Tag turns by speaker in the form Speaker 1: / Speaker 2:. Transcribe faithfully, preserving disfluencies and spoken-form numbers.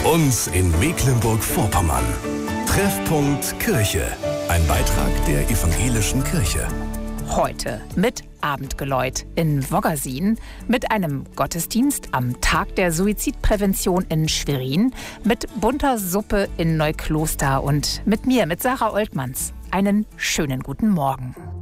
Speaker 1: Bei uns in Mecklenburg-Vorpommern. Treffpunkt Kirche. Ein Beitrag der evangelischen Kirche.
Speaker 2: Heute mit Abendgeläut in Woggersien, mit einem Gottesdienst am Tag der Suizidprävention in Schwerin, mit bunter Suppe in Neukloster und mit mir, mit Sarah Oltmanns. Einen schönen guten Morgen.